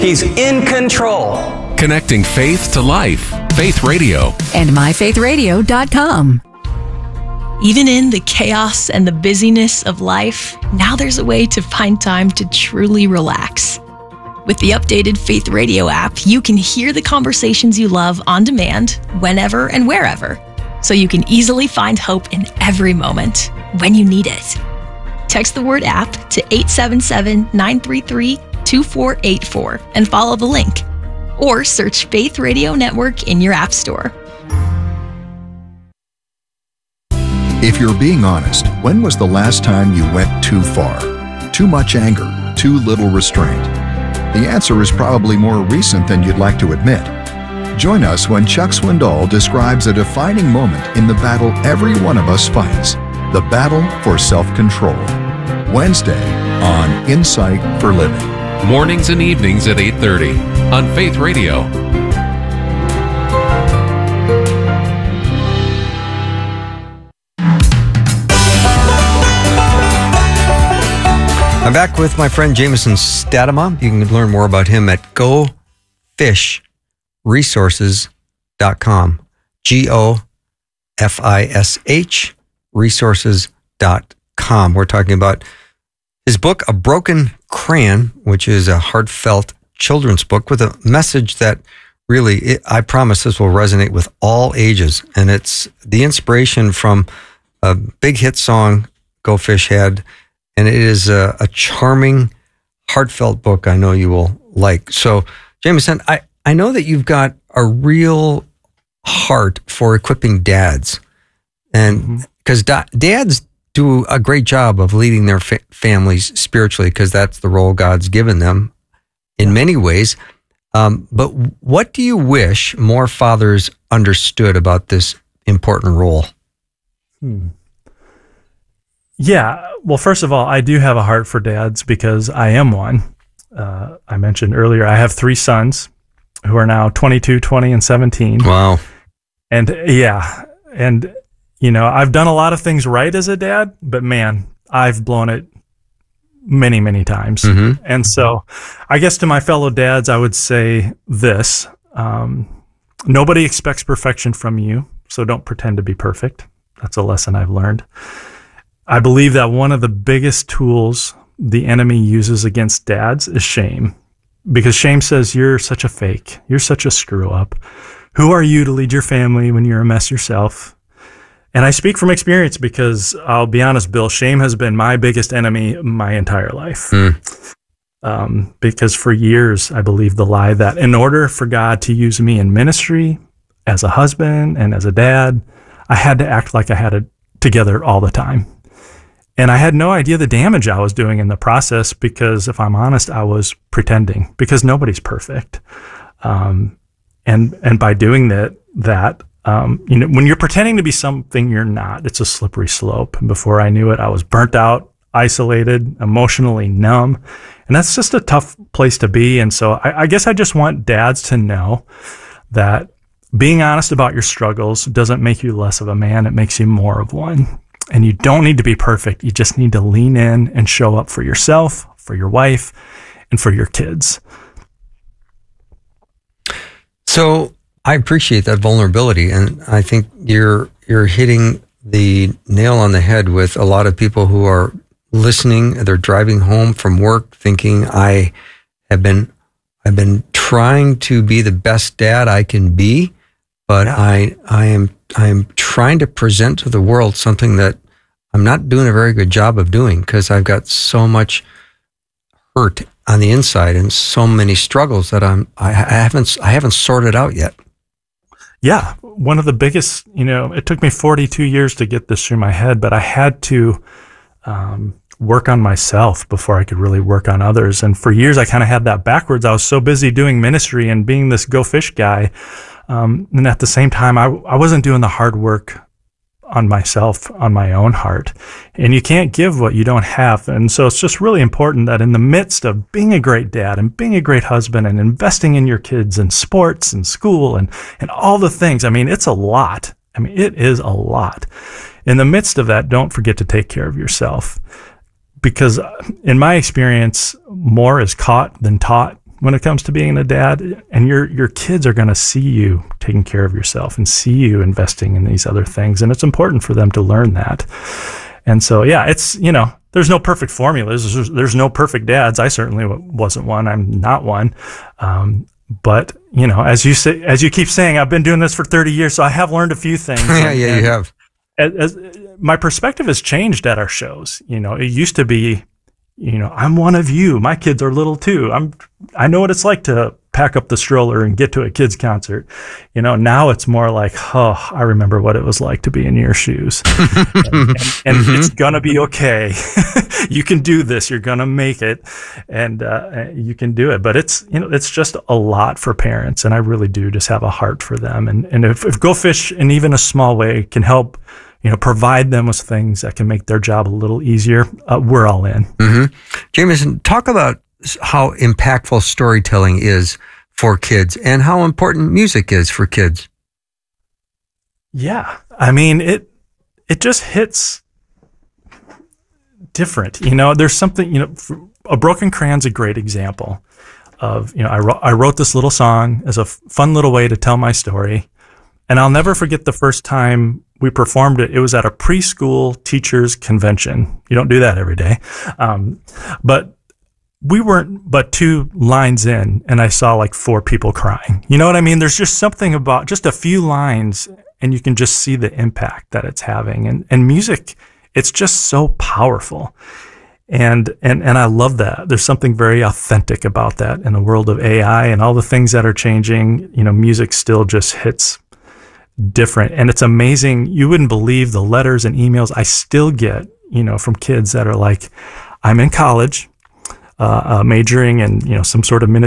He's in control. Connecting faith to life. Faith Radio. And myfaithradio.com. Even in the chaos and the busyness of life, now there's a way to find time to truly relax. With the updated Faith Radio app, you can hear the conversations you love on demand, whenever and wherever, so you can easily find hope in every moment when you need it. Text the word app to 877-933-2484 and follow the link. Or search Faith Radio Network in your app store. If you're being honest, when was the last time you went too far? Too much anger, too little restraint? The answer is probably more recent than you'd like to admit. Join us when Chuck Swindoll describes a defining moment in the battle every one of us fights, the battle for self-control. Wednesday on Insight for Living. Mornings and evenings at 8:30 on Faith Radio. I'm back with my friend Jameson Statema. You can learn more about him at gofishresources.com. GOFISH resources.com. We're talking about his book, A Broken Crayon, which is a heartfelt children's book with a message that really, I promise this will resonate with all ages. And it's the inspiration from a big hit song Go Fish had. And it is a charming, heartfelt book I know you will like. So, Jameson, I know that you've got a real heart for equipping dads. And because dads do a great job of leading their families spiritually, because that's the role God's given them in many ways. But what do you wish more fathers understood about this important role? Yeah. Well, first of all, I do have a heart for dads because I am one. I mentioned earlier, I have 3 sons who are now 22, 20, and 17. Wow. And and you know, I've done a lot of things right as a dad, but man, I've blown it many, many times. And so I guess to my fellow dads, I would say this, nobody expects perfection from you, so don't pretend to be perfect. That's a lesson I've learned. I believe that one of the biggest tools the enemy uses against dads is shame, because shame says, you're such a fake. You're such a screw up. Who are you to lead your family when you're a mess yourself? And I speak from experience because I'll be honest, Bill, shame has been my biggest enemy my entire life. Because for years, I believed the lie that in order for God to use me in ministry, as a husband and as a dad, I had to act like I had it together all the time. And I had no idea the damage I was doing in the process because, if I'm honest, I was pretending, because nobody's perfect. And by doing that, you know, when you're pretending to be something you're not, it's a slippery slope. And before I knew it, I was burnt out, isolated, emotionally numb. And that's just a tough place to be. And so I guess I just want dads to know that being honest about your struggles doesn't make you less of a man. It makes you more of one. And you don't need to be perfect. You just need to lean in and show up for yourself, for your wife, and for your kids. So I appreciate that vulnerability, and I think you're hitting the nail on the head with a lot of people who are listening. They're driving home from work thinking, I've been trying to be the best dad I can be, but I am trying to present to the world something that I'm not doing a very good job of doing, because I've got so much hurt on the inside and so many struggles that I haven't sorted out yet. Yeah, one of the biggest, you know, it took me 42 years to get this through my head, but I had to work on myself before I could really work on others. And for years, I kind of had that backwards. I was so busy doing ministry and being this Go Fish guy. And at the same time, I wasn't doing the hard work on myself, on my own heart. And you can't give what you don't have. And so it's just really important that in the midst of being a great dad and being a great husband and investing in your kids and sports and school and all the things, I mean, it's a lot. I mean, it is a lot. In the midst of that, don't forget to take care of yourself. Because in my experience, more is caught than taught when it comes to being a dad, and your kids are going to see you taking care of yourself and see you investing in these other things. And it's important for them to learn that. And so, yeah, it's, there's no perfect formulas. There's no perfect dads. I certainly wasn't one. I'm not one. But, as you keep saying, I've been doing this for 30 years, so I have learned a few things. Yeah, you have. As my perspective has changed at our shows. It used to be, I'm one of you. My kids are little too. I know what it's like to pack up the stroller and get to a kid's concert. Now it's more like, oh, I remember what it was like to be in your shoes. and it's going to be okay. You can do this. You're going to make it, and you can do it. But it's just a lot for parents, and I really do just have a heart for them. And if Go Fish in even a small way can help, provide them with things that can make their job a little easier, we're all in. Jamison, talk about how impactful storytelling is for kids and how important music is for kids. Yeah. I mean, it just hits different. There's something, A Broken Crayon's a great example of, I wrote this little song as a fun little way to tell my story. And I'll never forget the first time we performed it. It was at a preschool teachers convention. You don't do that every day. But we weren't but 2 lines in, and I saw like 4 people crying. You know what I mean? There's just something about just a few lines, and you can just see the impact that it's having. And music, it's just so powerful. And I love that. There's something very authentic about that in the world of AI and all the things that are changing. Music still just hits different. And it's amazing. You wouldn't believe the letters and emails I still get, from kids that are like, I'm in college, majoring in, some sort of